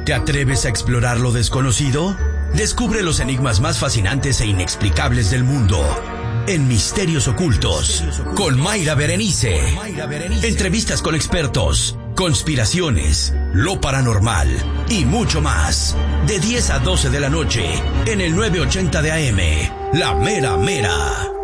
¿Te atreves a explorar lo desconocido? Descubre los enigmas más fascinantes e inexplicables del mundo en Misterios Ocultos con Mayra Berenice. Entrevistas con expertos, conspiraciones, lo paranormal y mucho más. De 10 a 12 de la noche en el 980 de AM, La Mera Mera.